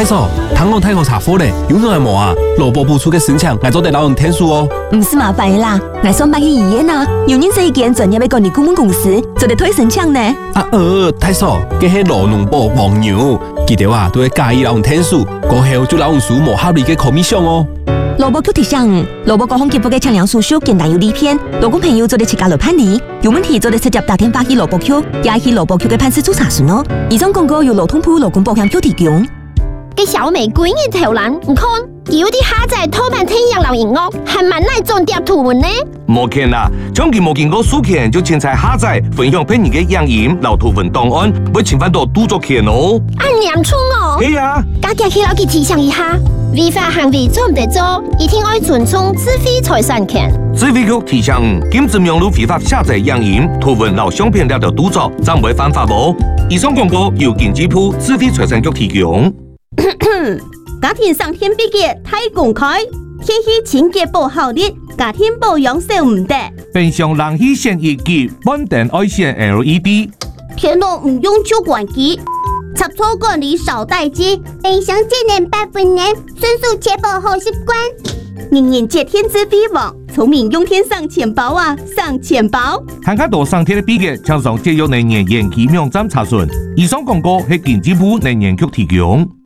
太嫂，糖我太后查货嘞，有用还无啊？萝卜部出嘅申请，我做得老人天数哦。 唔是麻烦啦，我上班去医院啊，有认识一间专业嘅管理顾问公司，做得推申请呢。 太嫂，佢係羅農部黃牛，記得都會介意老人天數，過後就老人數無合理嘅 commission 哦。 萝卜 Q 提醒，萝卜各項業務嘅測量手續簡單有利便，勞工朋友做得自家來辦理，有問題做得直接打電話去蘿蔔 Q， 也去蘿蔔 Q 嘅辦事處查詢哦。以上廣告由勞動部勞工保險局提供。 嘅小玫瑰嘅頭欄，唔看，有啲蝦仔拖慢天陽流銀屋，係咪嚟種碟圖文呢？ 冇見啦，將佢冇見過書權就凊彩蝦仔分享俾人嘅影音留圖文檔案，會侵犯到著作權哦。 按嚴重哦。 係啊。家家去老佢提醒一下，違法行為做唔得做，一定要尊重智慧財產權。 智慧局提醒，禁止網絡非法下載影音、圖文留相片了的著作，暫會犯法哦。以上廣告由經濟部智慧財產局提供。 家庭上天比嘅太公開，天氣清潔保好啲，家庭保養少唔得。 冰箱冷氣扇熱機，穩定愛線 LED。 天爐唔用舊關機，插座管理少待機。冰箱節能8分能，迅速確保好習慣。人人節天之飛網，聰明用天上錢包啊，上錢包。 看較多上天嘅比嘅，請上節約能源研究網站查詢。以上廣告係經濟部能源局提供。